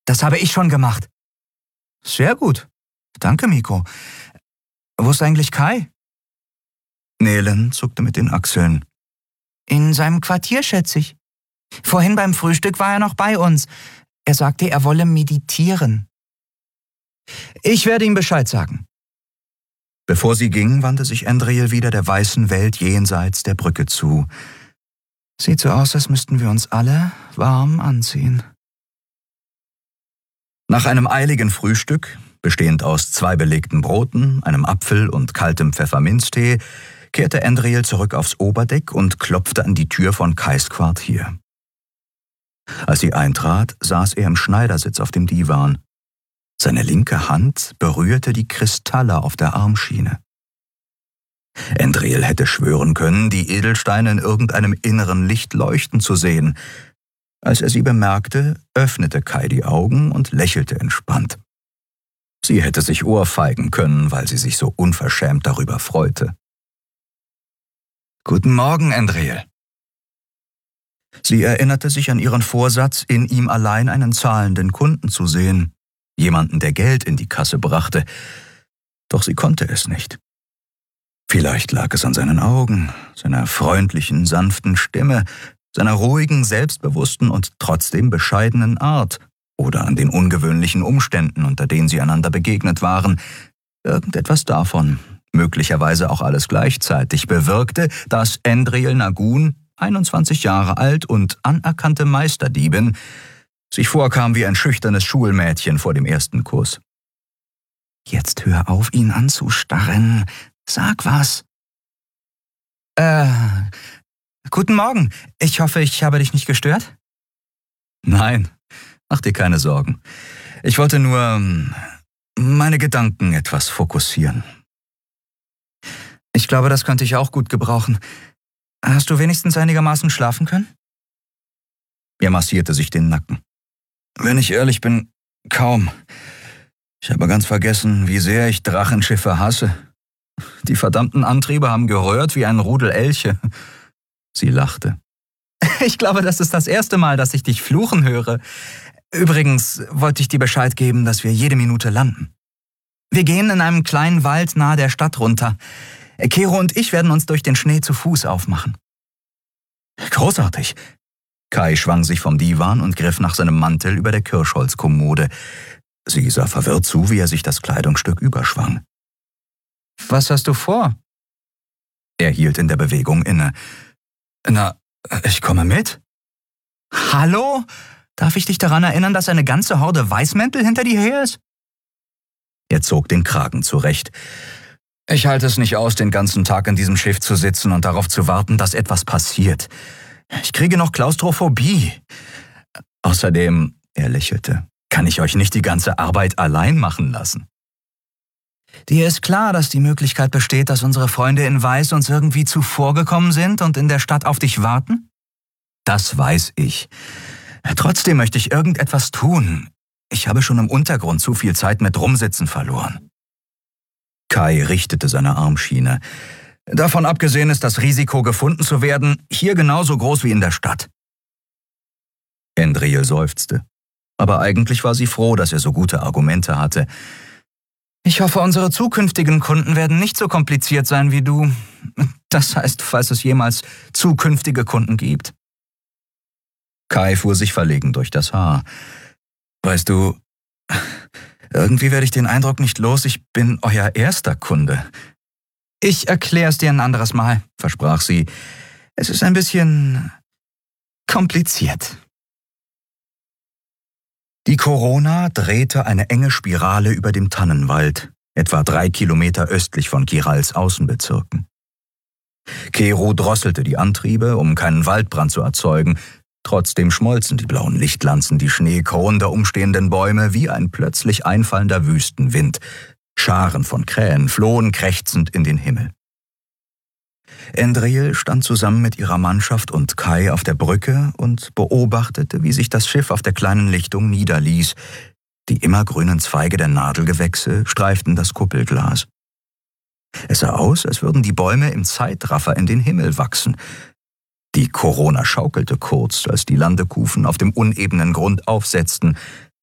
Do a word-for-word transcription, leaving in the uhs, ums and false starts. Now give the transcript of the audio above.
Das habe ich schon gemacht. Sehr gut. Danke, Miko. Wo ist eigentlich Kai? Nelen zuckte mit den Achseln. In seinem Quartier, schätze ich. Vorhin beim Frühstück war er noch bei uns. Er sagte, er wolle meditieren. Ich werde ihm Bescheid sagen. Bevor sie ging, wandte sich Andriel wieder der weißen Welt jenseits der Brücke zu. Sieht so aus, als müssten wir uns alle warm anziehen. Nach einem eiligen Frühstück, bestehend aus zwei belegten Broten, einem Apfel und kaltem Pfefferminztee, kehrte Andriel zurück aufs Oberdeck und klopfte an die Tür von Kais Quartier. Als sie eintrat, saß er im Schneidersitz auf dem Divan. Seine linke Hand berührte die Kristalle auf der Armschiene. Andriel hätte schwören können, die Edelsteine in irgendeinem inneren Licht leuchten zu sehen. Als er sie bemerkte, öffnete Kai die Augen und lächelte entspannt. Sie hätte sich ohrfeigen können, weil sie sich so unverschämt darüber freute. »Guten Morgen, Andriel.« Sie erinnerte sich an ihren Vorsatz, in ihm allein einen zahlenden Kunden zu sehen, jemanden, der Geld in die Kasse brachte. Doch sie konnte es nicht. Vielleicht lag es an seinen Augen, seiner freundlichen, sanften Stimme, seiner ruhigen, selbstbewussten und trotzdem bescheidenen Art oder an den ungewöhnlichen Umständen, unter denen sie einander begegnet waren. Irgendetwas davon, möglicherweise auch alles gleichzeitig, bewirkte, dass Andriel Nagun, einundzwanzig Jahre alt und anerkannte Meisterdiebin, sich vorkam wie ein schüchternes Schulmädchen vor dem ersten Kuss. »Jetzt hör auf, ihn anzustarren. Sag was.« Äh, guten Morgen. Ich hoffe, ich habe dich nicht gestört? »Nein, mach dir keine Sorgen. Ich wollte nur meine Gedanken etwas fokussieren.« »Ich glaube, das könnte ich auch gut gebrauchen. Hast du wenigstens einigermaßen schlafen können?« Er massierte sich den Nacken. »Wenn ich ehrlich bin, kaum. Ich habe ganz vergessen, wie sehr ich Drachenschiffe hasse. Die verdammten Antriebe haben geröhrt wie ein Rudel Elche.« Sie lachte. »Ich glaube, das ist das erste Mal, dass ich dich fluchen höre. Übrigens wollte ich dir Bescheid geben, dass wir jede Minute landen. Wir gehen in einem kleinen Wald nahe der Stadt runter. Kero und ich werden uns durch den Schnee zu Fuß aufmachen.« »Großartig.« Kai schwang sich vom Divan und griff nach seinem Mantel über der Kirschholzkommode. Sie sah verwirrt zu, wie er sich das Kleidungsstück überschwang. »Was hast du vor?« Er hielt in der Bewegung inne. »Na, ich komme mit.« »Hallo? Darf ich dich daran erinnern, dass eine ganze Horde Weißmäntel hinter dir her ist?« Er zog den Kragen zurecht. »Ich halte es nicht aus, den ganzen Tag in diesem Schiff zu sitzen und darauf zu warten, dass etwas passiert. Ich kriege noch Klaustrophobie. Außerdem«, er lächelte, »kann ich euch nicht die ganze Arbeit allein machen lassen.« »Dir ist klar, dass die Möglichkeit besteht, dass unsere Freunde in Weiß uns irgendwie zuvorgekommen sind und in der Stadt auf dich warten?« »Das weiß ich. Trotzdem möchte ich irgendetwas tun. Ich habe schon im Untergrund zu viel Zeit mit Rumsitzen verloren.« Kai richtete seine Armschiene. »Davon abgesehen ist das Risiko, gefunden zu werden, hier genauso groß wie in der Stadt.« Andriel seufzte. Aber eigentlich war sie froh, dass er so gute Argumente hatte. »Ich hoffe, unsere zukünftigen Kunden werden nicht so kompliziert sein wie du. Das heißt, falls es jemals zukünftige Kunden gibt.« Kai fuhr sich verlegen durch das Haar. »Weißt du, irgendwie werde ich den Eindruck nicht los, ich bin euer erster Kunde.« »Ich erklär's dir ein anderes Mal«, versprach sie. »Es ist ein bisschen kompliziert.« Die Corona drehte eine enge Spirale über dem Tannenwald, etwa drei Kilometer östlich von Kirals Außenbezirken. Kero drosselte die Antriebe, um keinen Waldbrand zu erzeugen. Trotzdem schmolzen die blauen Lichtlanzen die Schneekronen der umstehenden Bäume wie ein plötzlich einfallender Wüstenwind. Scharen von Krähen flohen krächzend in den Himmel. Andriel stand zusammen mit ihrer Mannschaft und Kai auf der Brücke und beobachtete, wie sich das Schiff auf der kleinen Lichtung niederließ. Die immergrünen Zweige der Nadelgewächse streiften das Kuppelglas. Es sah aus, als würden die Bäume im Zeitraffer in den Himmel wachsen. Die Corona schaukelte kurz, als die Landekufen auf dem unebenen Grund aufsetzten.